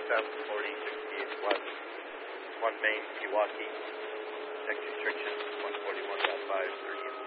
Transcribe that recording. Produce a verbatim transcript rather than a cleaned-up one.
seven forty, sixty-eight west, one main, Pewaukee. Next restriction, one forty-one point five, thirty